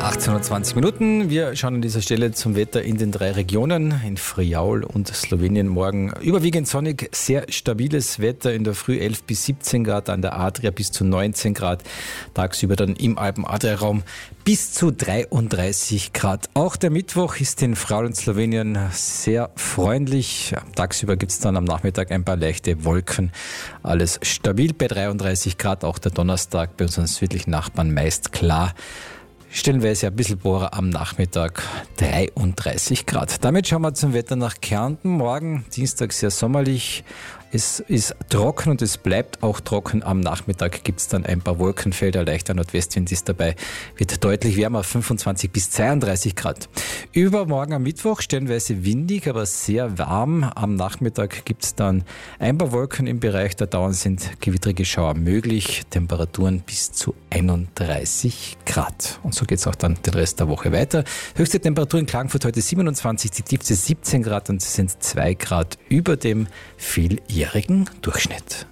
18:20 Minuten. Wir schauen an dieser Stelle zum Wetter in den 3 Regionen. In Friaul und Slowenien morgen überwiegend sonnig, sehr stabiles Wetter. In der Früh 11 bis 17 Grad, an der Adria bis zu 19 Grad. Tagsüber dann im Alpen-Adria-Raum bis zu 33 Grad. Auch der Mittwoch ist in Friaul und Slowenien sehr freundlich. Tagsüber gibt es dann am Nachmittag ein paar leichte Wolken. Alles stabil bei 33 Grad. Auch der Donnerstag bei unseren südlichen Nachbarn meist klar. Stellenweise ein bisschen Bohrer am Nachmittag, 33 Grad. Damit schauen wir zum Wetter nach Kärnten. Morgen, Dienstag, sehr sommerlich. Es ist trocken und es bleibt auch trocken. Am Nachmittag gibt es dann ein paar Wolkenfelder. Leichter Nordwestwind ist dabei. Wird deutlich wärmer, 25 bis 32 Grad. Übermorgen am Mittwoch stellenweise windig, aber sehr warm. Am Nachmittag gibt es dann ein paar Wolken im Bereich. Der Dauern sind gewittrige Schauer möglich. Temperaturen bis zu 31 Grad. Und so geht es auch dann den Rest der Woche weiter. Höchste Temperatur in Klagenfurt heute 27, die tiefste 17 Grad und es sind 2 Grad über dem vieljährigen Durchschnitt.